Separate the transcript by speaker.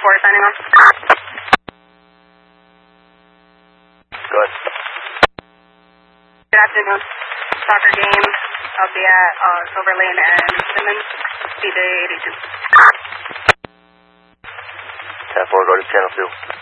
Speaker 1: signing off.
Speaker 2: Good.
Speaker 1: Good afternoon. Soccer game. I'll be at Silver Lane and Simmons, CJ 82.
Speaker 2: 10-4, go to channel 2.